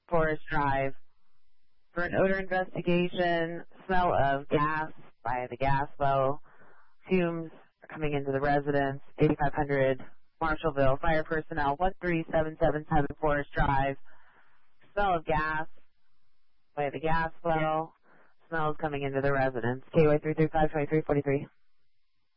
Forest Drive for an odor investigation. Smell of gas by the gas well. Fumes are coming into the residence. 8500 Marshallville. Fire personnel 13777 Forest Drive. Smell of gas by the gas well. Smells coming into the residence. KY 335 2343.